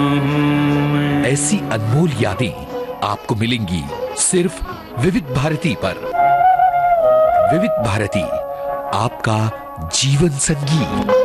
ऐसी अनमोल यादें आपको मिलेंगी सिर्फ विविध भारती पर। विविध भारती, आपका जीवन संगीत।